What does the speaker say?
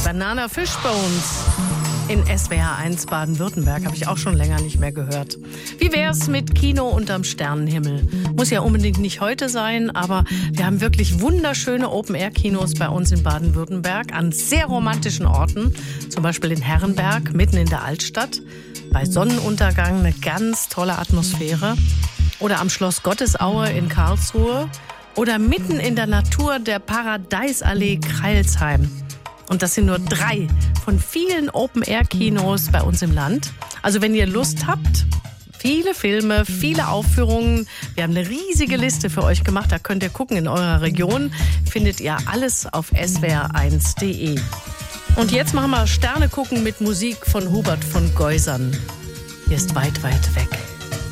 Banana Fishbones in SWR 1 Baden-Württemberg. Habe ich auch schon länger nicht mehr gehört. Wie wär's mit Kino unterm Sternenhimmel? Muss ja unbedingt nicht heute sein, aber wir haben wirklich wunderschöne Open-Air-Kinos bei uns in Baden-Württemberg an sehr romantischen Orten. Zum Beispiel in Herrenberg, mitten in der Altstadt. Bei Sonnenuntergang eine ganz tolle Atmosphäre. Oder am Schloss Gottesaue in Karlsruhe. Oder mitten in der Natur der Paradeisallee Kreilsheim. Und das sind nur 3 von vielen Open-Air-Kinos bei uns im Land. Also wenn ihr Lust habt, viele Filme, viele Aufführungen. Wir haben eine riesige Liste für euch gemacht. Da könnt ihr gucken in eurer Region. Findet ihr alles auf swr1.de. Und jetzt machen wir Sterne gucken mit Musik von Hubert von Geusern. Hier ist weit, weit weg.